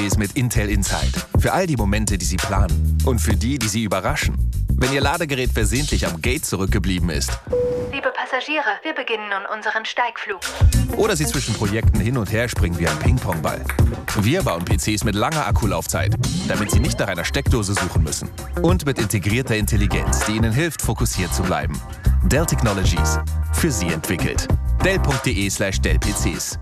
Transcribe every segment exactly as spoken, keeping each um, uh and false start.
mit Intel Inside. Für all die Momente, die Sie planen. Und für die, die Sie überraschen. Wenn Ihr Ladegerät versehentlich am Gate zurückgeblieben ist. Liebe Passagiere, wir beginnen nun unseren Steigflug. Oder Sie zwischen Projekten hin und her springen wie ein Ping-Pong-Ball. Wir bauen P Cs mit langer Akkulaufzeit, damit Sie nicht nach einer Steckdose suchen müssen. Und mit integrierter Intelligenz, die Ihnen hilft, fokussiert zu bleiben. Dell Technologies. Für Sie entwickelt. Dell.de slash Dell-PCs.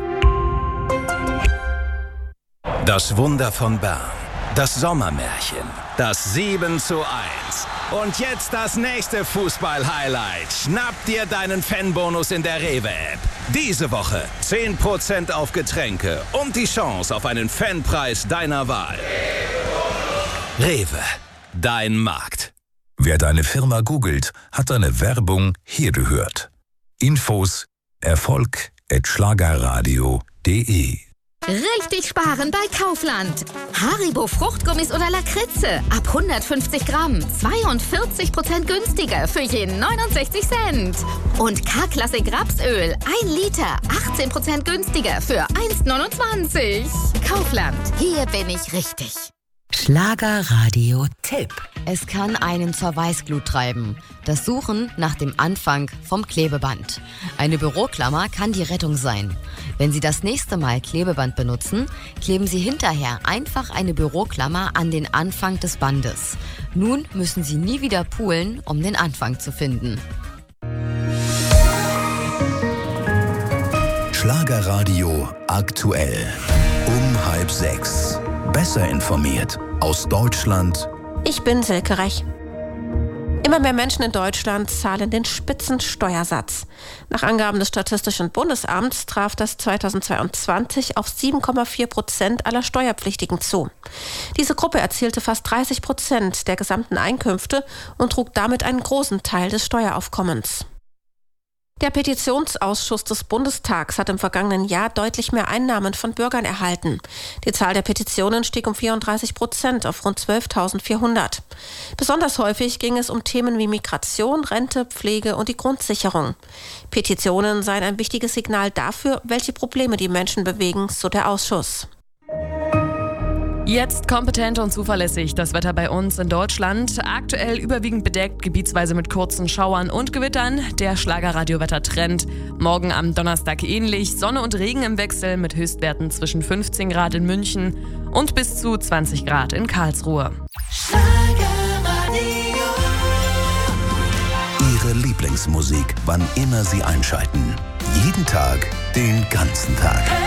Das Wunder von Bern. Das Sommermärchen. Das sieben zu eins. Und jetzt das nächste Fußball-Highlight. Schnapp dir deinen Fanbonus in der Rewe-App. Diese Woche zehn Prozent auf Getränke und die Chance auf einen Fanpreis deiner Wahl. Rewe, dein Markt. Wer deine Firma googelt, hat deine Werbung hier gehört. Infos erfolg at schlagerradio punkt de. Richtig sparen bei Kaufland. Haribo Fruchtgummis oder Lakritze ab hundertfünfzig Gramm. zweiundvierzig Prozent günstiger für jeden neunundsechzig Cent. Und K-Klassik Rapsöl ein Liter. achtzehn Prozent günstiger für eins neunundzwanzig. Kaufland. Hier bin ich richtig. Schlagerradio-Tipp. Es kann einen zur Weißglut treiben. Das Suchen nach dem Anfang vom Klebeband. Eine Büroklammer kann die Rettung sein. Wenn Sie das nächste Mal Klebeband benutzen, kleben Sie hinterher einfach eine Büroklammer an den Anfang des Bandes. Nun müssen Sie nie wieder poolen, um den Anfang zu finden. Schlagerradio aktuell. Um halb sechs. Besser informiert aus Deutschland. Ich bin Silke Rech. Immer mehr Menschen in Deutschland zahlen den Spitzensteuersatz. Nach Angaben des Statistischen Bundesamts traf das zweitausendzweiundzwanzig auf sieben Komma vier Prozent aller Steuerpflichtigen zu. Diese Gruppe erzielte fast dreißig Prozent der gesamten Einkünfte und trug damit einen großen Teil des Steueraufkommens. Der Petitionsausschuss des Bundestags hat im vergangenen Jahr deutlich mehr Einnahmen von Bürgern erhalten. Die Zahl der Petitionen stieg um vierunddreißig Prozent auf rund zwölftausendvierhundert. Besonders häufig ging es um Themen wie Migration, Rente, Pflege und die Grundsicherung. Petitionen seien ein wichtiges Signal dafür, welche Probleme die Menschen bewegen, so der Ausschuss. Jetzt kompetent und zuverlässig das Wetter bei uns in Deutschland. Aktuell überwiegend bedeckt, gebietsweise mit kurzen Schauern und Gewittern. Der Schlagerradio-Wetter-Trend. Morgen am Donnerstag ähnlich. Sonne und Regen im Wechsel mit Höchstwerten zwischen fünfzehn Grad in München und bis zu zwanzig Grad in Karlsruhe. Ihre Lieblingsmusik, wann immer Sie einschalten. Jeden Tag, den ganzen Tag.